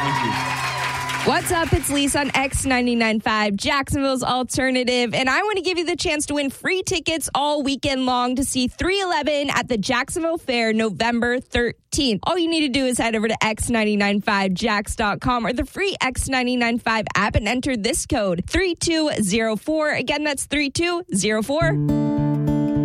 Thank you. What's up? It's Lisa on X99.5, Jacksonville's Alternative, and I want to give you the chance to win free tickets all weekend long to see 311 at the Jacksonville Fair November 13th. All you need to do is head over to X995Jax.com or the free X995 app and enter this code 3204. Again, that's 3204.